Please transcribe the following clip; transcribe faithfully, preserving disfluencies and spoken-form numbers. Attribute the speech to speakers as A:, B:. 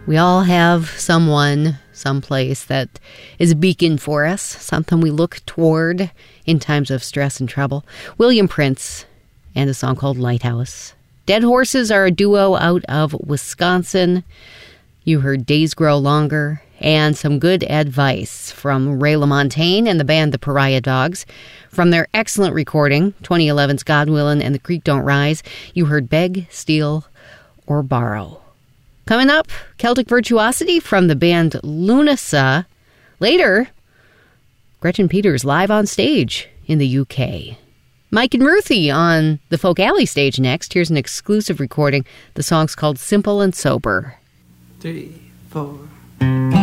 A: We all have someone, someplace that is a beacon for us, something we look toward in times of stress and trouble. William Prince and a song called Lighthouse. Dead Horses are a duo out of Wisconsin. You heard Days Grow Longer and some good advice from Ray LaMontagne and the band The Pariah Dogs. From their excellent recording, twenty eleven's God Willin' and The Creek Don't Rise, you heard Beg, Steal, or Borrow. Coming up, Celtic Virtuosity from the band Lunasa. Later, Gretchen Peters live on stage in the U K. Mike and Ruthie on the Folk Alley stage next. Here's an exclusive recording. The song's called Simple and Sober.
B: Three, four.